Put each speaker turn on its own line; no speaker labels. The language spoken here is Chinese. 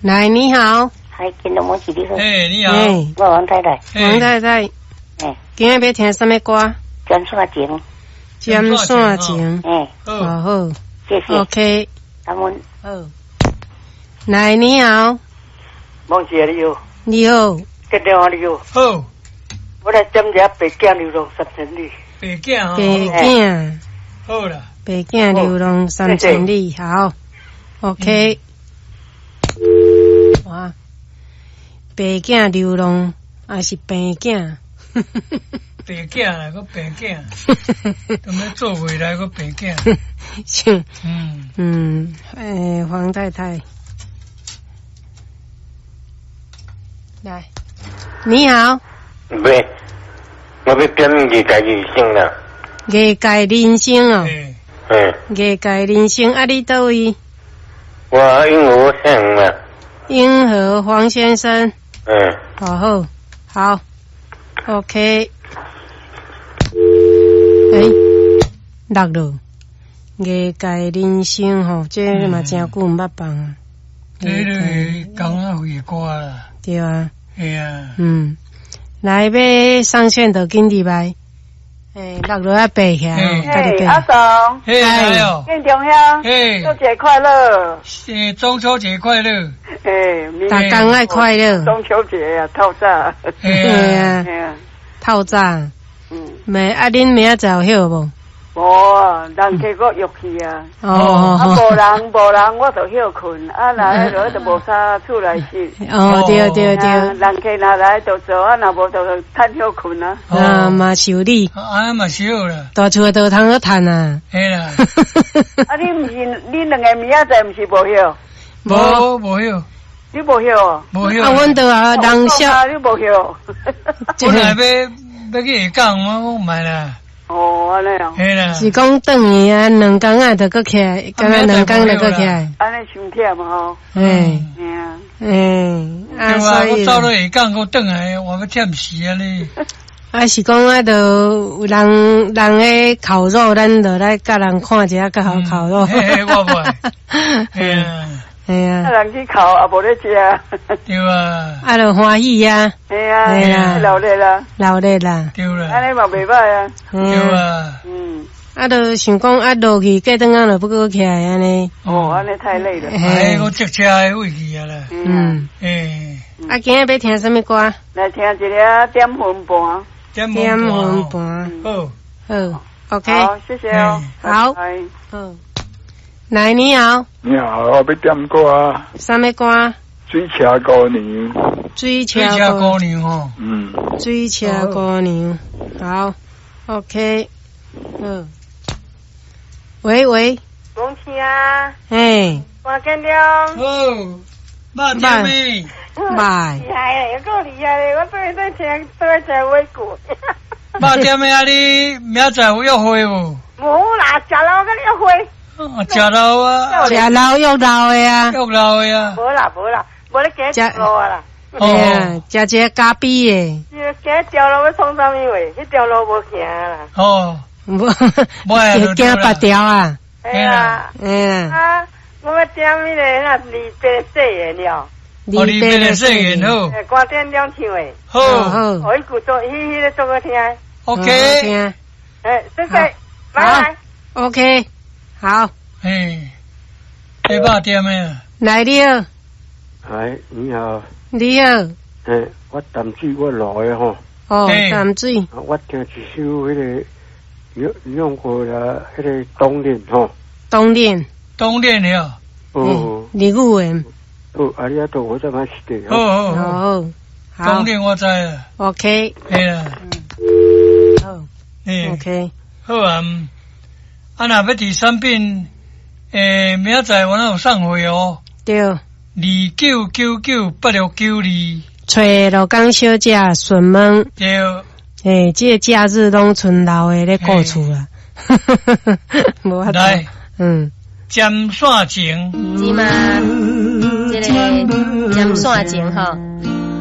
来，你好。
嗨，金龙母子你好。
你好。
我王太太。
王太太。今日要听什么歌？
尖线情。
尖线情。好。
谢谢。
OK。
感恩。
好。来，你好。
王姐你好。
你好。
接电话你好。
好。
我来点下北京流浪三千里。
北京。
北京。
好啦。
北京流浪三千里，好。OK。哇。北京流浪还是北京？
北京啦，个北京，咁样做回来个北京。
黄太太，来，你好。
喂，我要点艺界人生啦。
艺界人生哦。艺界人生，啊，你倒位？
我英和县嘛。
英和黄先生。好 ，OK。落了，艺界人生吼，这嘛真久毋捌放啊。
这个讲啊会歌啦。
对啊。
系啊。
来要上线就紧入来。落落啊背起来。
阿嫂。
来哦。
建中乡。中秋节快乐。
中秋节快乐。
大家爱快乐。
中秋节啊，透早。
透早。咪啊，恁明仔载有晓无？
无，人客个约去啊。无人，我就休困。啊，来落就无啥厝来睡。
对。
人客若来就做，啊，若无就趁休困啊。
嘛受理。
嘛是好啦。
大厝都通好趁啊。
系啦。
啊，你毋是恁两个明仔载毋是无休？
无休。
你无休哦？
无休。
啊，阮都啊人少。
你无休。
我来要去下港，我唔系啦。
安尼啊。
系啦。
是讲转去啊，2工啊，就搁起来，刚刚2工就搁起来。
安尼伤忝嘛吼。
所以
我走到下港，我转来，我要忝死啊你。
啊，是讲啊，就有人诶烤肉，咱就来甲人看一下，较好烤肉。
我不会。
系啊。
人去烤也无咧食。
对啊。
啊，就欢喜啊。
系啊。闹热啦。
对啦。
安尼嘛袂歹啊。
对啊。
啊，就想讲啊，落去过顿啊，就不过起来安尼。
安尼太累了。
我接车的位置啊啦。
啊，今日要听什么歌？
来听一个点魂伴。
点魂伴。好 ，OK。
好，谢谢哦。
好。来，你好。
你好，我要点歌啊。
什么歌？
水车姑娘。
水车
姑娘哦。
水车姑娘。好 ，OK。喂。
恭喜啊！我见
了。慢点咩？
慢。
厉害嘞，有够厉害嘞！我最近听都在吃尾骨。
慢点咩啊？你明仔载有约会无？
无啦，食老跟你约会。
食老啊！
食老约老的啊！
约老的啊！
无啦，无咧加路啊啦。
食一个咖啡的。
加条路要创啥物话？迄条路无行啦。
无惊拔条啊！
啊，我要点迄个那离别誓言了。
离别的誓言好。
歌点2唱诶。
好。
我一句做，迄个做个听。
OK。
谢谢，拜拜。
OK，好。
你爸点咩？
来了。
嗨，你好。
你好。
我淡水我来吼。
淡水。
我听一首迄个。用过了，迄个冬恋吼。
冬恋
了。
李古文。
阿里阿多，我在买是的。
好。
冬恋我知啦。
OK。
系啦。
OK。
好啊。若要第3遍，明仔载我有送货哦。
对。
29998692。
找罗江小姐询问。
对。
这个假日拢剩老的咧顾厝啦，无法度。
来，尖线情，
是嘛？这个尖线情吼，